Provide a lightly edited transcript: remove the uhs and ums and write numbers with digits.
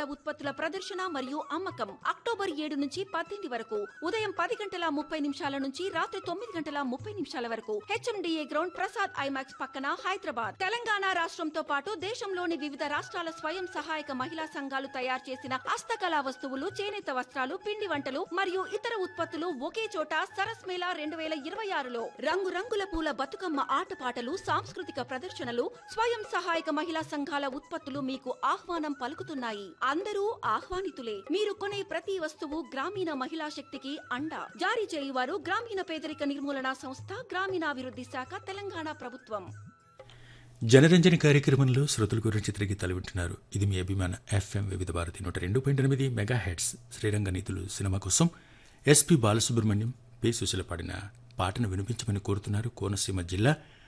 సంఘాల ఉత్పత్తుల ప్రదర్శన మరియు అమ్మకం అక్టోబర్ 7 నుంచి 18 వరకు ఉదయం 10:30 నుంచి రాత్రి 9:30 వరకు హెచ్ఎండిఏ గ్రౌండ్ ప్రసాద్ ఐమాక్స్ పక్కన హైదరాబాద్. తెలంగాణ రాష్ట్రంతో పాటు దేశంలోని వివిధ రాష్ట్రాల స్వయం సహాయక మహిళా సంఘాలు తయారు చేసిన హస్తకళా వస్తువులు, చేనేత వస్త్రాలు, పిండి వంటలు మరియు ఇతర ఉత్పత్తులు ఒకే చోట సరస్ మేళా 2026లో రంగురంగుల పూల బతుకమ్మ ఆటపాటలు, సాంస్కృతిక ప్రదర్శనలు, స్వయం సహాయక మహిళా సంఘాల ఉత్పత్తులు మీకు ఆహ్వానం పలుకుతున్నాయి. అందరూ ఆహ్వానితులే. మీరు కొనే ప్రతి వస్తువు గ్రామీణ మహిళా శక్తికి అండ. జారీ చేయువారు గ్రామీణ పేదరిక నిర్మూలన సంస్థ, గ్రామీణాభివృద్ధి శాఖ, తెలంగాణ ప్రభుత్వం. జనరంజని కార్యక్రమంలో శ్రోతల గురించి తిరిగి తలవింటున్నారు. ఇది మీ అభిమాన ఎఫ్ఎం వివిధ భారతి 102.8 మెగాహెర్ట్జ్. శ్రీరంగ నీతులు సినిమా కోసం ఎస్పి బాలసుబ్రహ్మణ్యం, పి సుశీల పాడిన పాటను వినిపించమని కోరుతున్నారు కోనసీమ జిల్లా